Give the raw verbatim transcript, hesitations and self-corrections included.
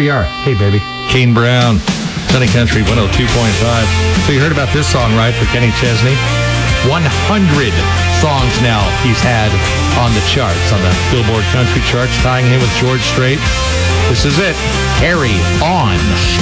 we are. Hey, baby. Kane Brown, Sunny Country one oh two point five. So you heard about this song, right, for Kenny Chesney? one hundred songs now he's had on the charts, on the Billboard Country charts, tying him with George Strait. This is it. Carry On.